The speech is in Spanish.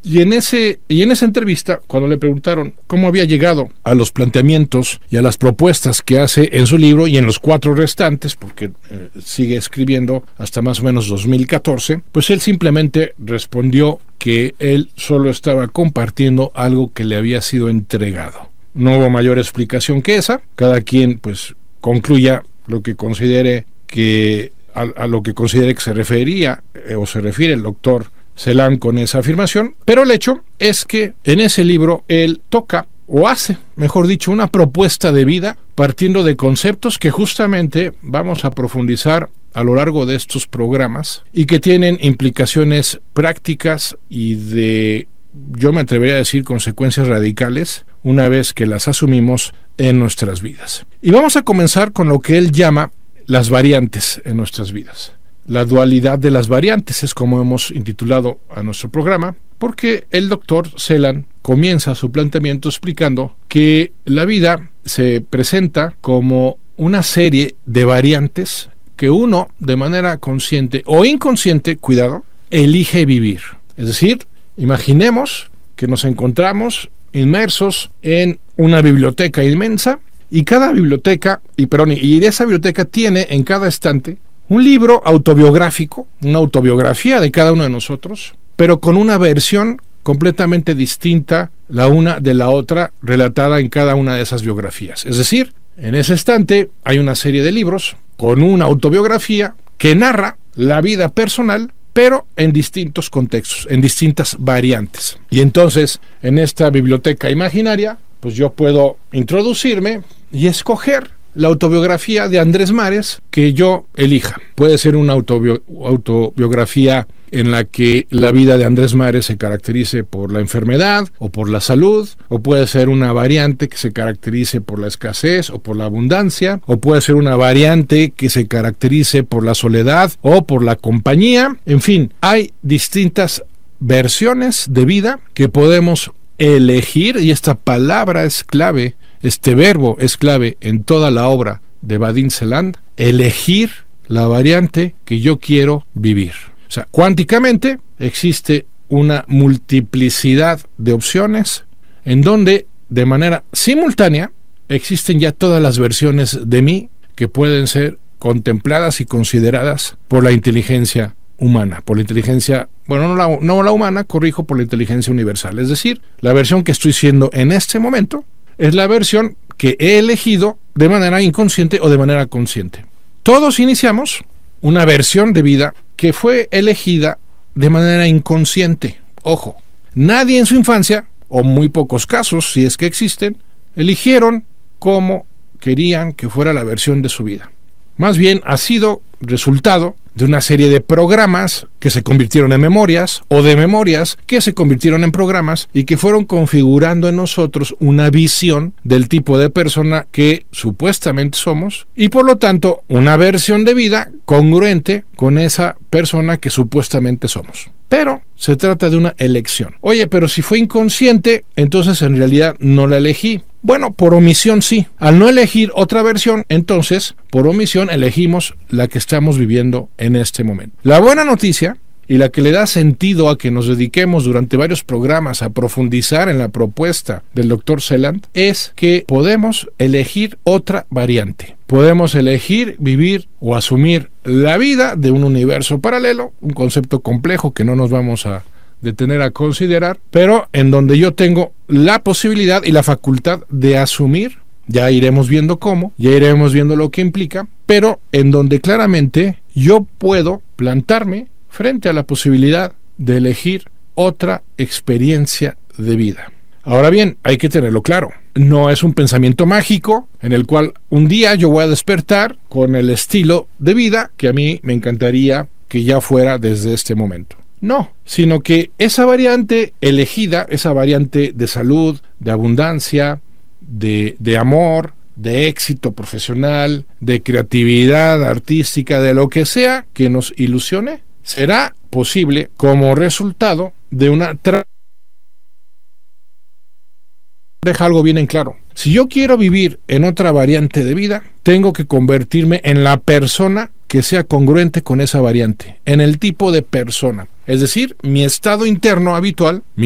Y en esa entrevista, cuando le preguntaron cómo había llegado a los planteamientos y a las propuestas que hace en su libro y en los 4 restantes, porque sigue escribiendo hasta más o menos 2014, pues él simplemente respondió que él solo estaba compartiendo algo que le había sido entregado. No hubo mayor explicación que esa. Cada quien pues concluya lo que considere que a lo que considere que se refería o se refiere el doctor Celan con esa afirmación, pero el hecho es que en ese libro él toca o hace, mejor dicho, una propuesta de vida partiendo de conceptos que justamente vamos a profundizar a lo largo de estos programas y que tienen implicaciones prácticas y yo me atrevería a decir, consecuencias radicales una vez que las asumimos en nuestras vidas. Y vamos a comenzar con lo que él llama las variantes en nuestras vidas. La dualidad de las variantes es como hemos intitulado a nuestro programa, porque el doctor Celan comienza su planteamiento explicando que la vida se presenta como una serie de variantes que uno, de manera consciente o inconsciente, cuidado, elige vivir. Es decir, imaginemos que nos encontramos inmersos en una biblioteca inmensa y cada biblioteca, y esa biblioteca tiene en cada estante un libro autobiográfico, una autobiografía de cada uno de nosotros, pero con una versión completamente distinta la una de la otra, relatada en cada una de esas biografías. Es decir, en ese estante hay una serie de libros con una autobiografía que narra la vida personal, pero en distintos contextos, en distintas variantes. Y entonces, en esta biblioteca imaginaria, pues yo puedo introducirme y escoger la autobiografía de Andrés Mares que yo elija. Puede ser una autobiografía en la que la vida de Andrés Mares se caracterice por la enfermedad o por la salud, o puede ser una variante que se caracterice por la escasez o por la abundancia, o puede ser una variante que se caracterice por la soledad o por la compañía. En fin, hay distintas versiones de vida que podemos elegir, y esta palabra es clave, este verbo es clave en toda la obra de Vadim Zeland: elegir la variante que yo quiero vivir. O sea, cuánticamente existe una multiplicidad de opciones en donde de manera simultánea existen ya todas las versiones de mí que pueden ser contempladas y consideradas por la inteligencia humana, por la inteligencia, bueno, no la humana, corrijo, por la inteligencia universal. Es decir, la versión que estoy siendo en este momento es la versión que he elegido de manera inconsciente o de manera consciente. Todos iniciamos una versión de vida que fue elegida de manera inconsciente. Ojo, nadie en su infancia, o muy pocos casos, si es que existen, eligieron cómo querían que fuera la versión de su vida. Más bien ha sido resultado de una serie de programas que se convirtieron en memorias, o de memorias que se convirtieron en programas y que fueron configurando en nosotros una visión del tipo de persona que supuestamente somos, y por lo tanto una versión de vida congruente con esa persona que supuestamente somos. Pero se trata de una elección. Oye, pero si fue inconsciente, entonces en realidad no la elegí. Bueno, por omisión sí. Al no elegir otra versión, entonces por omisión elegimos la que estamos viviendo en este momento. La buena noticia, y la que le da sentido a que nos dediquemos durante varios programas a profundizar en la propuesta del Dr. Celan, es que podemos elegir otra variante. Podemos elegir vivir o asumir la vida de un universo paralelo, un concepto complejo que no nos vamos a detener a considerar, pero en donde yo tengo la posibilidad y la facultad de asumir, ya iremos viendo cómo, ya iremos viendo lo que implica, pero en donde claramente yo puedo plantarme frente a la posibilidad de elegir otra experiencia de vida. Ahora bien, hay que tenerlo claro, no es un pensamiento mágico en el cual un día yo voy a despertar con el estilo de vida que a mí me encantaría que ya fuera desde este momento. No, sino que esa variante elegida, esa variante de salud, de abundancia, de amor, de éxito profesional, de creatividad artística, de lo que sea que nos ilusione, será posible como resultado de una Deja algo bien en claro. Si yo quiero vivir en otra variante de vida, tengo que convertirme en la persona que sea congruente con esa variante, en el tipo de persona. Es decir, mi estado interno habitual,